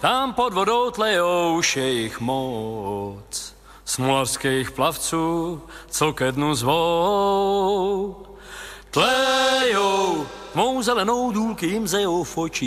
Tam pod vodou tlejouše jich moc. Smolarských plavců, co ke dnu zvou. Tlejou, mou zelenou důlky jim zejou v očích.